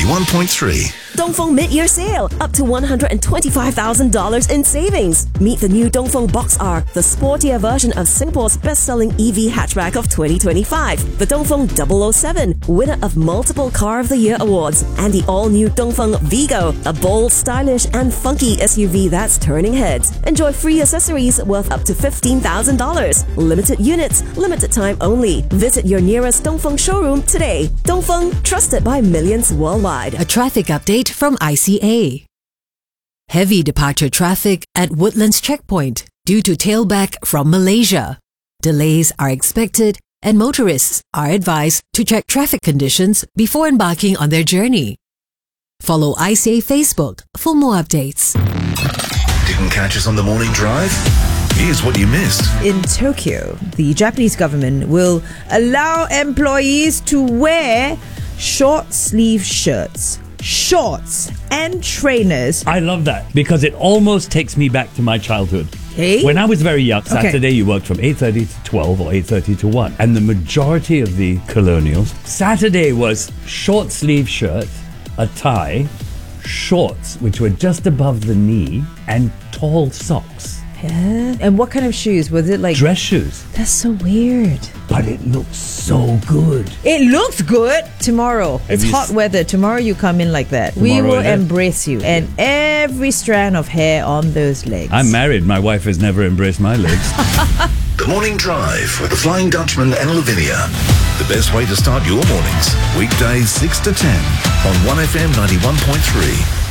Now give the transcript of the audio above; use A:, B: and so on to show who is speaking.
A: 91.3.
B: Dongfeng Mid-Year Sale, up to $125,000 in savings. Meet the new Dongfeng Box R, the sportier version of Singapore's best-selling EV hatchback of 2025. The Dongfeng 007, winner of multiple Car of the Year awards. And the all-new Dongfeng Vigo, a bold, stylish and funky SUV that's turning heads. Enjoy free accessories worth up to $15,000. Limited units, limited time only. Visit your nearest Dongfeng showroom today. Dongfeng, trusted by millions worldwide.
C: A traffic update from ICA. Heavy departure traffic at Woodlands Checkpoint due to tailback from Malaysia. Delays are expected and motorists are advised to check traffic conditions before embarking on their journey. Follow ICA Facebook for more updates.
A: Didn't catch us on the morning drive? Here's what you missed.
D: In Tokyo, the Japanese government will allow employees to wear short sleeve shirts, shorts and trainers.
E: I love that because it almost takes me back to my childhood.
D: Hey?
E: When I was very young, Saturday you worked from 8:30 to 12 or 8:30 to 1. And the majority of the colonials, Saturday was short sleeve shirt, a tie, shorts which were just above the knee, and tall socks.
D: Yeah. And what kind of shoes? Was it like
E: Dress shoes.
D: That's so weird.
E: But it looks so good.
D: It looks good. Tomorrow, it's hot weather. Tomorrow you come in like that. We will embrace you and every strand of hair on those legs.
E: I'm married. My wife has never embraced my legs.
A: The Morning Drive with the Flying Dutchman and Lavinia. The best way to start your mornings. Weekdays 6 to 10 on 1FM 91.3.